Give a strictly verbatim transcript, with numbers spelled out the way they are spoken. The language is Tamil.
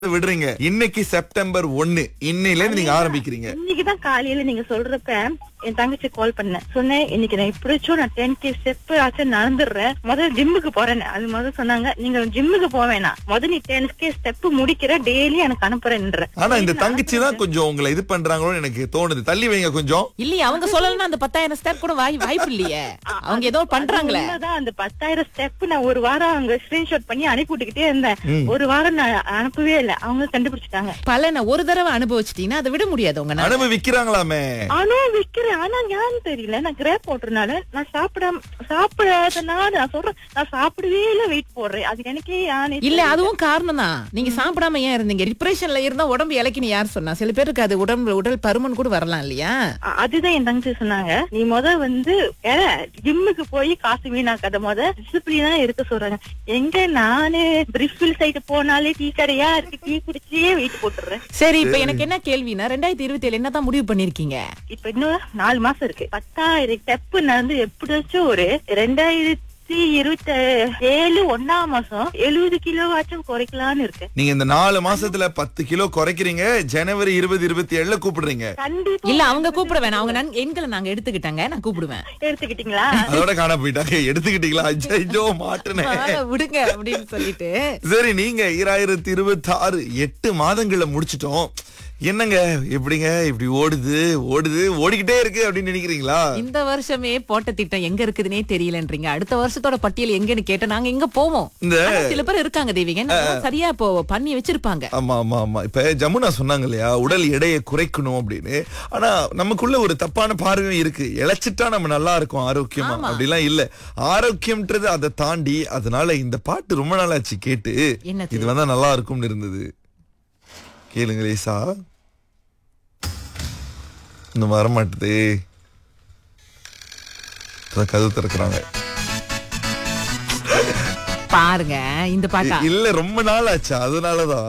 விடுறீங்க. இன்னைக்கு செப்டம்பர் ஒன்னு, இன்னையில இருந்து நீங்க ஆரம்பிக்கிறீங்க. இன்னைக்குதான் காலையில நீங்க சொல்றப்ப என் தங்கச்சி கால் பண்ணேன். சொன்னேன் இன்னைக்கு நான் எப்படிச்சும் நான் டென் கே ஸ்டெப் ஆச்சு நடந்துடுறேன், முதல்ல ஜிம்முக்கு போறேன். அது முதல்ல சொன்னாங்க நீங்க ஜிம்முக்கு போக வேணாம், முதல்ல நீ டென் கே ஸ்டெப் முடிக்கிற, டெய்லி எனக்கு அனுப்புறேன்ற. ஆனா இந்த தங்கச்சி தான் கொஞ்சம் உங்களை இது பண்றாங்களோன்னு எனக்கு தோணுது. தள்ளி வைங்க கொஞ்சம். இல்லையா அவங்க சொல்லலன்னா அந்த பத்தாயிரம் ஸ்டெப் கூட வாய் வாய்ப்பு இல்லையே. அவங்க ஏதோ பண்றாங்களே. அந்த பத்தாயிரம் ஸ்டெப் நான் ஒரு வாரம் அவங்க ஸ்கிரீன்ஷாட் பண்ணி அனுப்பி விட்டுக்கிட்டே இருந்தேன். ஒரு வாரம் நான் அனுப்பவே இல்லை, அவங்க கண்டுபிடிச்சிட்டாங்க. பலனை ஒரு தடவை அனுபவிச்சிட்டீங்கன்னா அதை விட முடியாது. உங்க அனுபவிக்கிறாங்களாமே. அனுபவிக்கிறேன், ஆனா ஏன்னு தெரியல, நான் கிரேப் போட்டுறதுனால நான் சாப்பிடாம சாப்பிடாதனால நான் சொல்றேன், நான் சாப்பிடவே இல்ல, வெயிட் போடுறேன். அது எனக்கே யானே இல்ல. அதுவும் காரணம் தான். நீங்க சாப்பிடாம ஏன் இருந்தீங்க? டிப்ரெஷன்ல இருந்தா உடம்பு இலக்கினு யார் சொன்னா? சில பேருக்கு அது உடம்பு உடல் பருமன் கூட வரலாம் இல்லையா? அதுதான் என் தங்கச்சி சொன்னாங்க, நீ முத வந்து ஜிம்முக்கு போய் காசு வீணாக்காத, முத டிசிப்ளினா இருக்க சொல்றாங்க. எங்க நானு பிரிஃபில் சைடு போனாலே டீ கடையா இருக்கு, டீ குடிச்சே வெயிட் போட்டுறேன். சரி, இப்ப எனக்கு என்ன கேள்வினா ரெண்டாயிரத்தி இருபத்தி ஏழு என்னதான் முடிவு பண்ணிருக்கீங்க? இப்ப இன்னும் நாலு மாசம் இருக்கு. பத்தாயிரம் ஸ்டெப் நடந்து எப்படியாச்சும் ஒரு ரெண்டாயிரத்தி இருபத்தி ஏழு ஒன்னாம் மாசம் எழுபது கிலோவாச்சும் குறைக்கலான்னு இருக்கு. நீங்க இந்த நாலு மாசத்துல பத்து கிலோ குறைக்கிறீங்க, ஜனவரி இருபது இருபத்தி ஏழுல கூப்பிடுறீங்க. கண்டிப்பா. இல்ல, அவங்க கூப்பிட வேணாம். அவங்க நன்- எண்களை நாங்க எடுத்துக்கிட்டாங்க, நான் கூப்பிடுவேன். எடுத்துக்கிட்டீங்களா? அதோட காண போயிட்டாங்க. எடுத்துக்கிட்டீங்களா? ஐயோ மாட்டுனேன். வாங்க, விடுங்க அப்படின்னு சொல்லிட்டு. சரி, நீங்க ஈராயிரத்தி இருபத்தி ஆறு எட்டு மாதங்களை முடிச்சிட்டோம். என்னங்க எப்படிங்க இப்படி ஓடுது ஓடுது ஓடிக்கிட்டே இருக்கு அப்படின்னு நினைக்கிறீங்களா? இந்த வருஷமே போட்ட திட்டம் எங்க இருக்குதுன்னே தெரியலன்றீங்க. அடுத்த வருஷத்தோட பட்டியல் எங்கன்னு கேட்டா நாங்க எங்க போவோம்? இந்த ஆனா சில பேர் இருக்காங்க தேவிங்க, சரியா இப்போ பண்ணி வச்சிருப்பாங்க. ஆமா ஆமா ஆமா இப்ப ஜமுனா சொன்னாங்க இல்லையா, உடல் எடையை குறைக்கணும் அப்படின்னு. ஆனா நமக்குள்ள ஒரு தப்பான பார்வையும் இருக்கு. இழைச்சிட்டா நம்ம நல்லா இருக்கும் ஆரோக்கியமா, அப்படிலாம் இல்ல. ஆரோக்கியம்ன்றது அதை தாண்டி. அதனால இந்த பாட்டு ரொம்ப நாளாச்சு கேட்டு, என்னது? இது வந்தா நல்லா இருக்கும்னு இருந்தது. கேளுங்க லேசா. இன்னும் வர மாட்டுது. கதவு திறக்கிறாங்க பாருங்க இந்த பாட்டா. இல்ல, ரொம்ப நாள் ஆச்சு, அதனாலதான்.